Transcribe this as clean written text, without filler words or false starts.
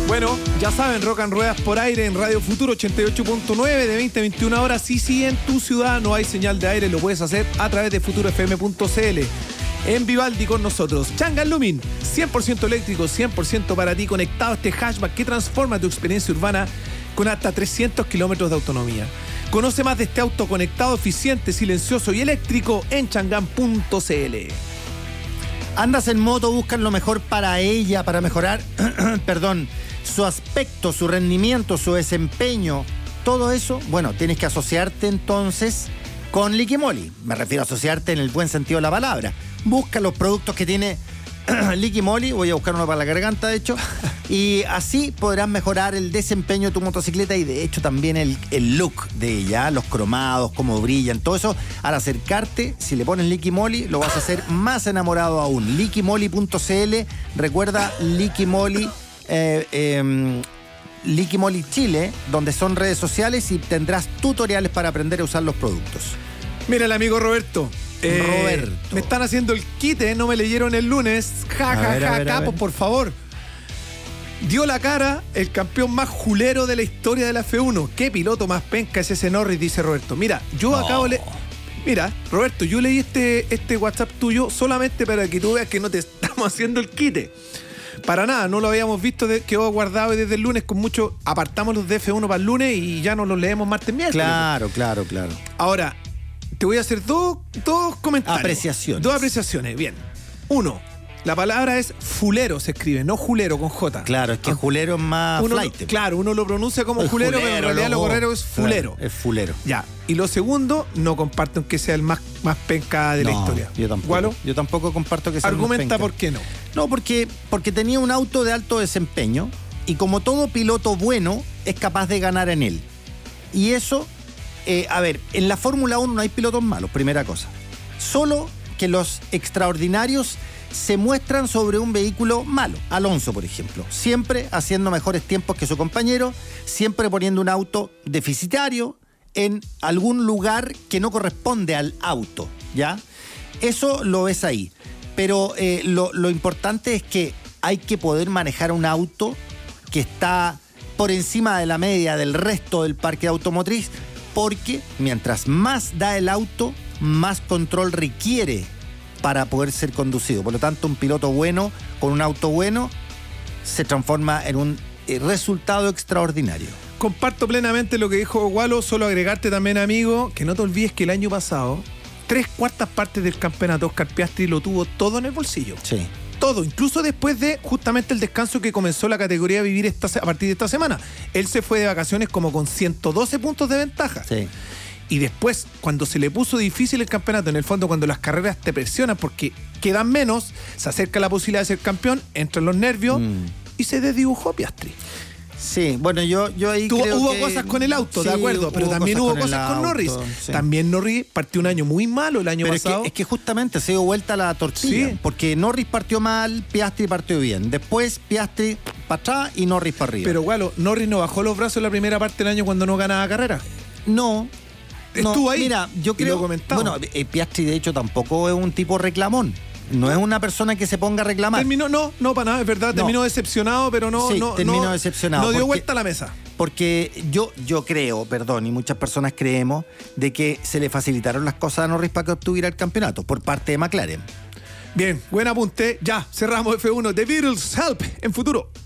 Bueno, ya saben, Rock and Ruedas por aire en Radio Futuro 88.9 de 20 a 21 horas. Y si en tu ciudad no hay señal de aire, lo puedes hacer a través de futurofm.cl. En Vivaldi con nosotros, Changan Lumin, 100% eléctrico, 100% para ti, conectado a este hatchback que transforma tu experiencia urbana con hasta 300 kilómetros de autonomía. Conoce más de este auto conectado, eficiente, silencioso y eléctrico en changan.cl. Andas en moto, buscan lo mejor para ella, para mejorar, su aspecto, su rendimiento, su desempeño, todo eso. Bueno, tienes que asociarte entonces con Liquimoli. Me refiero a asociarte en el buen sentido de la palabra. Busca los productos que tiene Liquimoli, voy a buscar uno para la garganta, de hecho, y así podrás mejorar el desempeño de tu motocicleta y de hecho también el look de ella, los cromados, cómo brillan, todo eso. Al acercarte, si le pones Liquimoli, lo vas a hacer más enamorado aún. Liquimoli.cl, recuerda Liquimoli, Liquimoli Chile, donde son redes sociales y tendrás tutoriales para aprender a usar los productos. Mira el amigo Roberto. Me están haciendo el quite, no me leyeron el lunes. Capos, por favor. Dio la cara el campeón más julero de la historia de la F1. ¿Qué piloto más penca es ese Norris? Dice Roberto. Mira, yo acabo de... Mira, Roberto, yo leí este WhatsApp tuyo solamente para que tú veas que no te estamos haciendo el quite. Para nada, no lo habíamos visto, quedó guardado desde el lunes con mucho... Apartamos los de F1 para el lunes y ya nos los leemos martes, miércoles. Claro. Ahora... Te voy a hacer dos comentarios. Apreciaciones. Dos apreciaciones, bien. Uno, la palabra es fulero, se escribe, no julero con J. Claro, es que julero es más flight. Claro, uno lo pronuncia como julero, pero en realidad lo correcto es fulero. Claro, es fulero. Ya. Y lo segundo, no comparto que sea el más penca de la historia. Yo tampoco. ¿Gualo? Yo tampoco comparto que sea el más penca. Argumenta por qué no. No, porque tenía un auto de alto desempeño y como todo piloto bueno, es capaz de ganar en él. Y eso... en la Fórmula 1 no hay pilotos malos, primera cosa. Solo que los extraordinarios se muestran sobre un vehículo malo. Alonso, por ejemplo, siempre haciendo mejores tiempos que su compañero, siempre poniendo un auto deficitario en algún lugar que no corresponde al auto, ¿ya? Eso lo ves ahí. Pero lo importante es que hay que poder manejar un auto que está por encima de la media del resto del parque automotriz, porque mientras más da el auto, más control requiere para poder ser conducido. Por lo tanto, un piloto bueno con un auto bueno se transforma en un resultado extraordinario. Comparto plenamente lo que dijo Gualo, solo agregarte también, amigo, que no te olvides que el año pasado 3/4 partes del campeonato Oscar Piastri lo tuvo todo en el bolsillo. Sí. Todo, incluso después de justamente el descanso que comenzó la categoría a vivir a partir de esta semana. Él se fue de vacaciones como con 112 puntos de ventaja. Sí. Y después, cuando se le puso difícil el campeonato, en el fondo cuando las carreras te presionan porque quedan menos, se acerca la posibilidad de ser campeón, entran los nervios y se desdibujó Piastri. Sí, bueno, yo ahí creo hubo que... cosas con el auto, sí, de acuerdo, pero también hubo cosas con Norris. Sí. También Norris partió un año muy malo el año pasado. Es que justamente se dio vuelta la tortilla, sí. Porque Norris partió mal, Piastri partió bien. Después Piastri para atrás y Norris para arriba. Pero Gualo, Norris no bajó los brazos en la primera parte del año cuando no ganaba carrera. No. Estuvo ahí. Mira, yo creo... Bueno, Piastri de hecho tampoco es un tipo reclamón. No es una persona que se ponga a reclamar. No, para nada, es verdad. Terminó decepcionado, pero terminó decepcionado. No dio vuelta a la mesa. Porque yo creo, y muchas personas creemos, de que se le facilitaron las cosas a Norris para que obtuviera el campeonato por parte de McLaren. Bien, buen apunte. Ya, cerramos F1. The Beatles, Help, en Futuro.